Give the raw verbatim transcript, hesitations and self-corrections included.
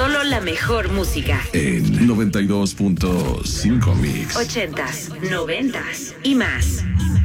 Solo la mejor música. En noventa y dos punto cinco Mix. Ochentas, noventas y más.